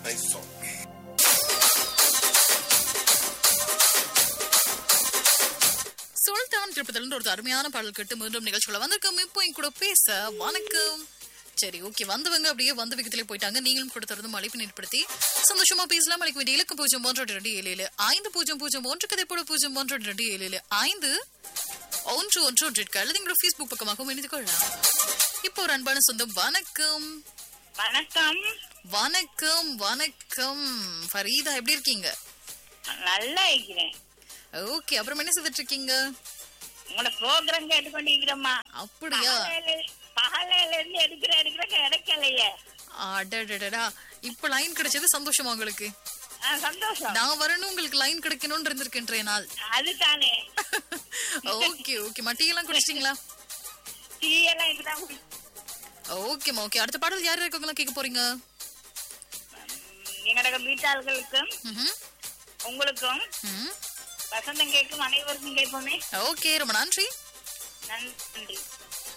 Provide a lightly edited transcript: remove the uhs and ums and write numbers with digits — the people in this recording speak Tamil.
Nice song. சுல்தான் திருப்பதிலிருந்து ஒரு அருமையான பாடல் கேட்டு மீண்டும் நிகழ்ச்சிக்குள்ள வந்திருக்கோம். இப்போ என் கூட பேச வணக்கம். சரி, ஓகே, வந்தவங்க அப்படியே வந்த விகத்திலே போயிட்டாங்க. நீங்களும் கொடுத்திருந்து அழைப்பு ஏற்படுத்தி சந்தோஷமா பேசலாம். அழைக்க வேண்டிய இலக்கு 0112750001 கதைப்போட 0112751111 அல்லது எங்களோட Facebook பக்கமாகவும் இணைந்து கொள்ளலாம். இப்போ ஒரு அன்பான சொந்தம். வணக்கம். வணக்கம். வணக்கம் வணக்கம் ஃபரீதா, எப்படி இருக்கீங்க? நல்லா இருக்கிறேன். ஓகே, அப்புறம் என்ன செய்துட்டு இருக்கீங்க? உங்களோட ப்ரோக்ராம் கேட்டுக்கொண்டிருக்கிறோம்மா. அப்படியா? பகலையில இருந்து எடுக்கிற கிடைக்கலையே. அடடடடா, இப்ப லைன் கிடைச்சது சந்தோஷமா உங்களுக்கு? சந்தோஷம். நான் வரணும், உங்களுக்கு லைன் கிடைக்கணும்னு இருந்திருக்கின்றே நாள். அதுதானே. ஓகே ஓகே, டீ எல்லாம் குடிச்சிட்டீங்களா? டீ எல்லாம் இப்பதான் ஓகேமா, ஓகே. அடுத்த பாடல் யார் இருக்கவங்களாம் கேட்க போறீங்க? எங்களோட வீட்டாளர்களுக்கும் உங்களுக்கும் வசந்தம் கேட்கும் அனைவருக்கும் கேட்போமே. ஓகே, ரொம்ப நன்றி. நன்றி.